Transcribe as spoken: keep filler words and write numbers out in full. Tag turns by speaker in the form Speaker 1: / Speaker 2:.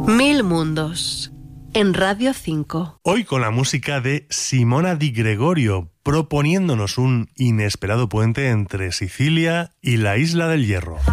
Speaker 1: Mil mundos, en Radio cinco.
Speaker 2: Hoy con la música de Simona Di Gregorio, proponiéndonos un inesperado puente entre Sicilia y la Isla del Hierro.